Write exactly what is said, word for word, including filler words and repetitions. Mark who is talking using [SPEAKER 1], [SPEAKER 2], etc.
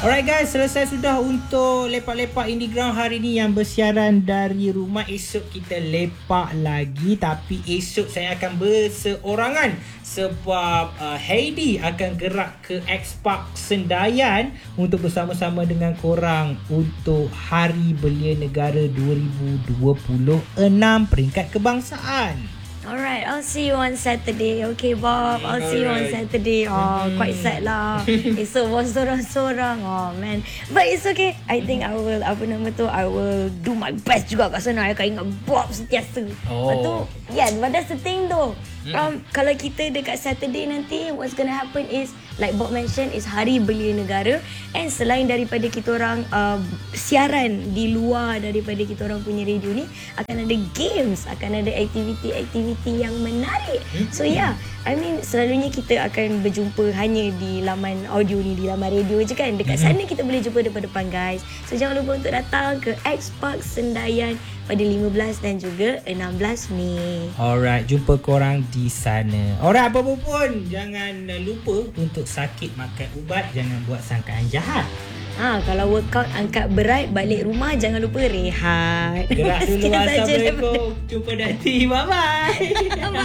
[SPEAKER 1] Alright guys, selesai sudah untuk lepak-lepak Indie Ground hari ni yang bersiaran dari rumah. Esok kita lepak lagi, tapi esok saya akan berseorangan sebab uh, Heidi akan gerak ke X-Park Sendayan untuk bersama-sama dengan korang untuk Hari Belia Negara dua ribu dua puluh enam peringkat kebangsaan.
[SPEAKER 2] Alright, I'll see you on Saturday. Okay, Bob. I'll see you on Saturday. Oh, quite sad lah. Esok was sorang-sorang. Oh, man. But it's okay. I think I will, apa nama tu, I will do my best juga kat sana. I akan ingat Bob sentiasa. Oh. Lepas tu, yeah, but that's the thing though. Um, kalau kita dekat Saturday nanti, what's gonna happen is, like Bob mentioned, is Hari Belia Negara. And selain daripada kita orang uh, siaran di luar daripada kita orang punya radio ni, akan ada games, akan ada aktiviti-aktiviti yang menarik. So yeah, I mean selalunya kita akan berjumpa hanya di laman audio ni, di laman radio je kan. Dekat sana kita boleh jumpa depan-depan guys. So jangan lupa untuk datang ke X-Park Sendayan pada lima belas dan juga enam belas Mei.
[SPEAKER 1] Alright, jumpa korang di sana. Alright, apa-apa pun jangan lupa untuk sakit makan ubat, jangan buat sangkaan jahat.
[SPEAKER 2] Ha, kalau workout angkat berat, balik rumah jangan lupa rehat.
[SPEAKER 1] Gerak dulu. Assalamualaikum. Jumpa nanti. Bye-bye.